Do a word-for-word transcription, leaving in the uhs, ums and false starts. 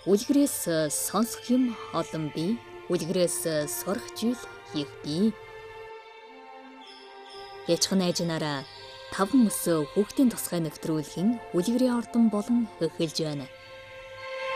Үлгэрээс сонсох юм олон бий. Үлгэрээс сурах зүйл их бий. Яжхан найз нараа таван өсөө хүүхдийн тусгай нэвтрүүлгийн үлгэрийн ордон болон эхэлж байна.